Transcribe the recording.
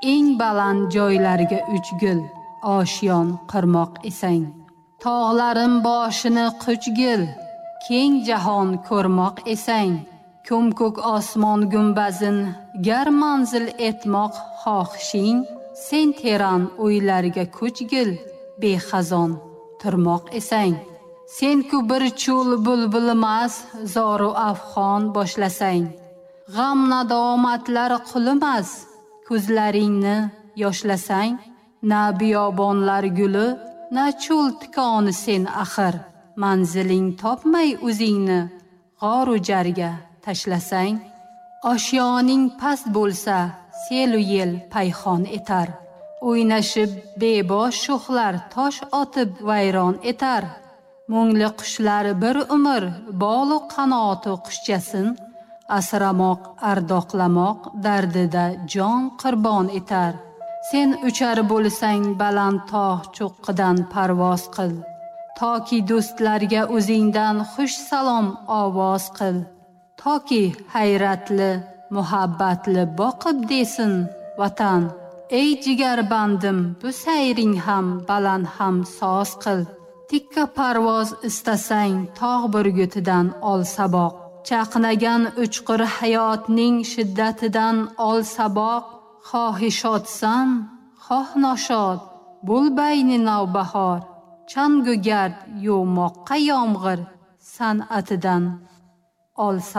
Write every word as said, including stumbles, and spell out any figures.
eng baland joylarga uch gul oshiyon qirmoq esang. Tog'larim boshini quchgil, keng jahon ko'rmoq esang. Ko'mko'k osmon gumbazin gar manzil etmoq xohishing, sen teran o'ylarga ko'chgil, bexazon turmoq esang. Sen ku bir cho'l bulbulimas, zoru afg'on boshlasang. G'am nadomatlar qulimas, ko'zlaringni yoshlasang. Na biyobonlar guli, na cho'l tikoni sen axir. Manziling topmay o'zingni g'oru jarga tashlasang. Oshyoning past bo'lsa, selu yel payxon etar. O'ynashib bebosh sho'xlar tosh otib vayron etar. Mungli qushlar bir umr bolu qanoti qushchasin, asramoq, ardoqlamoq dardida jon qurbon etar. Sen uchar bo'lsang baland tog' cho'qqidan parvoz qil. Toki do'stlarga o'zingdan xush salom ovoz qil. Toki hayratli, muhabbatli boqib desin vatan. Ey jigar bandim, bu sayring ham baland ham soz qil. Tikka parvoz istasang, tog' burgutidan ol saboq. Chaqnagan uchqur hayotning shiddatidan ol saboq. Xohi shodsan, xoh noshod, bo'l bayni navbahor. Changu gard yo'moqqa yomg'ir san'atidan ol saboq.